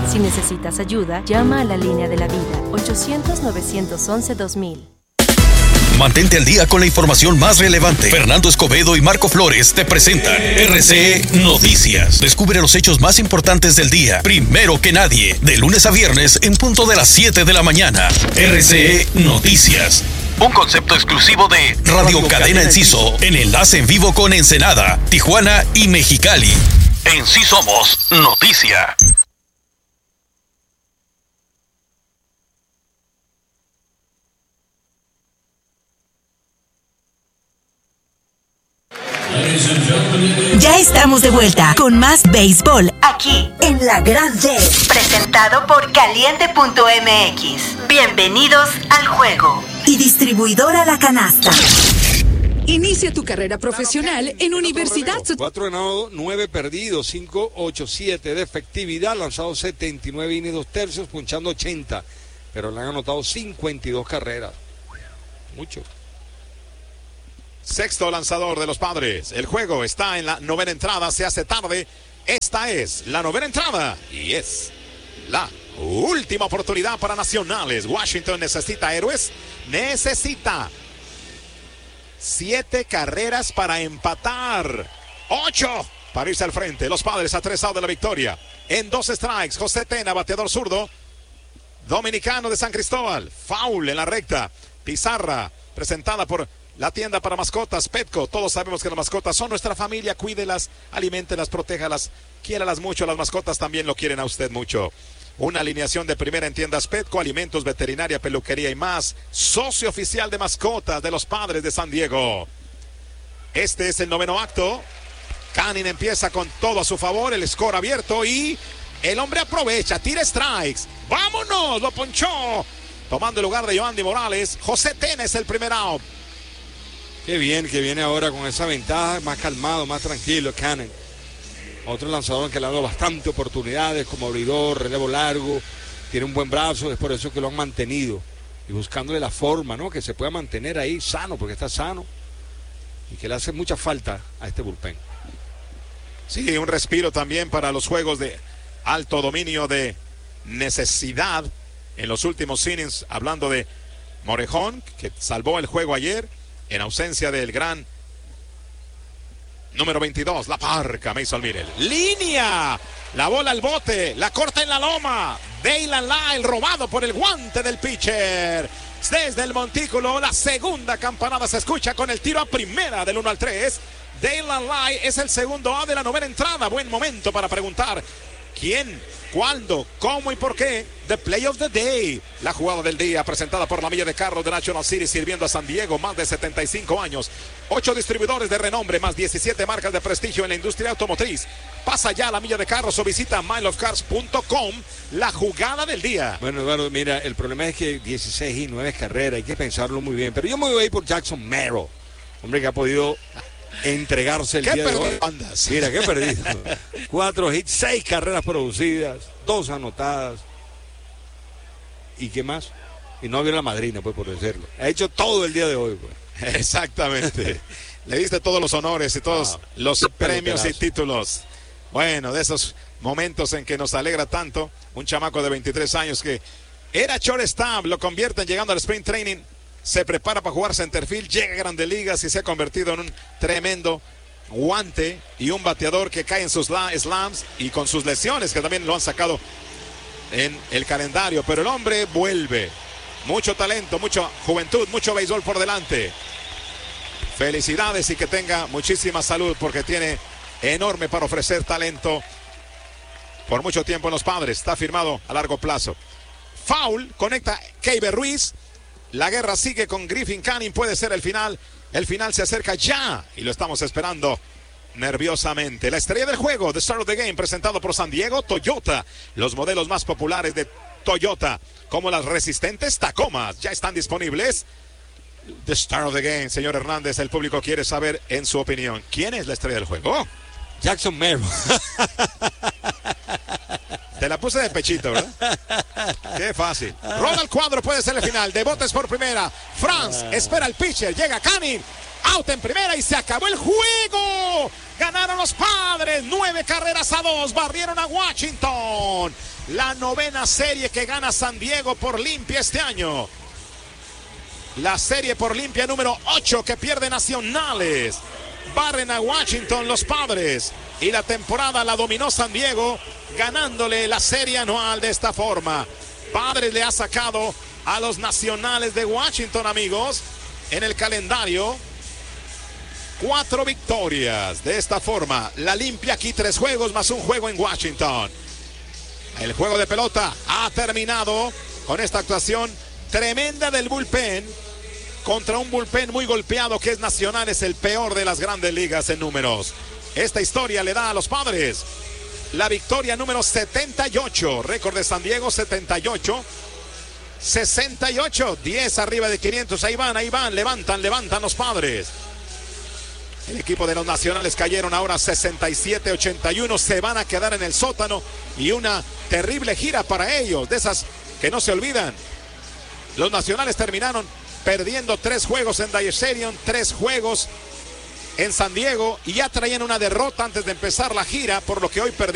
Si necesitas ayuda, llama a la línea de la vida, 800-911-2000. Mantente al día con la información más relevante. Fernando Escobedo y Marco Flores te presentan RCE Noticias. Descubre los hechos más importantes del día, primero que nadie, de lunes a viernes en punto de las 7 de la mañana. RCE Noticias. Un concepto exclusivo de Radio Cadena Enciso, en enlace en vivo con Ensenada, Tijuana y Mexicali. En Sí Somos Noticia. Ya estamos de vuelta con más béisbol aquí en La Gran D, presentado por Caliente.mx. Bienvenidos al juego. Y distribuidora La Canasta. Inicia tu carrera profesional en Universidad. 4 ganados, 9 perdidos, 5.87 de efectividad, lanzado 79 innings 2 tercios, punchando 80, pero le han anotado 52 carreras. Mucho. Sexto lanzador de los Padres. El juego está en la novena entrada. Se hace tarde. Esta es la novena entrada. Y es la última oportunidad para Nacionales. Washington necesita héroes. Necesita 7 carreras para empatar. 8 para irse al frente. Los Padres a 3 outs de la victoria. En 2 strikes. José Tena, bateador zurdo. Dominicano de San Cristóbal. Foul en la recta. Pizarra presentada por la tienda para mascotas, Petco. Todos sabemos que las mascotas son nuestra familia. Cuídelas, aliméntelas, protéjalas, quiéralas mucho. Las mascotas también lo quieren a usted mucho. Una alineación de primera en tiendas Petco, alimentos, veterinaria, peluquería y más. Socio oficial de mascotas de los Padres de San Diego. Este es el noveno acto. Canning empieza con todo a su favor. El score abierto y el hombre aprovecha. Tira strikes. ¡Vámonos! Lo ponchó. Tomando el lugar de Yoandy Morales. José Tena es el primer out. Qué bien que viene ahora con esa ventaja, más calmado, más tranquilo, Canning. Otro lanzador que le ha dado bastante oportunidades como abridor, relevo largo, tiene un buen brazo, es por eso que lo han mantenido. Y buscándole la forma, ¿no? Que se pueda mantener ahí sano, porque está sano. Y que le hace mucha falta a este bullpen. Sí, un respiro también para los juegos de alto dominio de necesidad en los últimos innings, hablando de Morejón, que salvó el juego ayer. En ausencia del gran número 22, la parca, Mason Miller. ¡Línea! La bola al bote, la corta en la loma. Daylan Lyle robado por el guante del pitcher. Desde el montículo, la segunda campanada se escucha con el tiro a primera del 1-3. Daylan Lyle es el segundo A de la novena entrada. Buen momento para preguntar quién, cuándo, cómo y por qué. The Play of the Day, la jugada del día presentada por la Milla de Carros de National City, sirviendo a San Diego más de 75 años. 8 distribuidores de renombre, más 17 marcas de prestigio en la industria automotriz. Pasa ya a la Milla de Carros o visita mileofcars.com. La jugada del día. Bueno, Eduardo, mira, el problema es que 16 y 9 carreras, hay que pensarlo muy bien. Pero yo me voy a ir por Jackson Merrill, hombre que ha podido entregarse el día de hoy. Andas? Mira, qué perdido. 4 hits, 6 carreras producidas, 2 anotadas. ¿Y qué más? Y no había la madrina, pues, por decirlo. Ha hecho todo el día de hoy, pues. Exactamente. Le diste todos los honores y todos los premios y títulos. Bueno, de esos momentos en que nos alegra tanto. Un chamaco de 23 años que era shortstop, lo convierten llegando al sprint training. Se prepara para jugar centerfield, llega a Grandes Ligas y se ha convertido en un tremendo guante y un bateador que cae en sus slams y con sus lesiones que también lo han sacado en el calendario, pero el hombre vuelve. Mucho talento, mucha juventud, mucho béisbol por delante. Felicidades y que tenga muchísima salud porque tiene enorme para ofrecer talento por mucho tiempo en los Padres. Está firmado a largo plazo. Foul, conecta Keiber Ruiz. La guerra sigue con Griffin Canning, puede ser el final. El final se acerca ya y lo estamos esperando nerviosamente. La estrella del juego, The Star of the Game, presentado por San Diego Toyota. Los modelos más populares de Toyota, como las resistentes Tacomas, ya están disponibles. The Star of the Game, señor Hernández, el público quiere saber en su opinión, ¿quién es la estrella del juego? Jackson Merrill. Te la puse de pechito, ¿verdad? Qué fácil. Rola al cuadro, puede ser el final. De botes por primera. Franz espera el pitcher. Llega Canning. Out en primera y se acabó el juego. Ganaron los Padres. 9 carreras a 2. Barrieron a Washington. La 9ª serie que gana San Diego por limpia este año. La serie por limpia número 8 que pierde Nacionales. Barren a Washington los Padres. Y la temporada la dominó San Diego, ganándole la serie anual de esta forma. Padres le ha sacado a los Nacionales de Washington, amigos, en el calendario. 4 victorias. De esta forma, la limpia aquí, 3 juegos más un juego en Washington. El juego de pelota ha terminado con esta actuación tremenda del bullpen contra un bullpen muy golpeado que es Nacionales, el peor de las grandes ligas en números. Esta historia le da a los Padres la victoria número 78. Récord de San Diego 78. 68, 10 arriba de 500. Ahí van, levantan los Padres. El equipo de los Nacionales cayeron ahora 67-81. Se van a quedar en el sótano y una terrible gira para ellos, de esas que no se olvidan. Los Nacionales terminaron perdiendo 3 juegos en Dodger Stadium, 3 juegos en San Diego y ya traían una derrota antes de empezar la gira, por lo que hoy perdieron.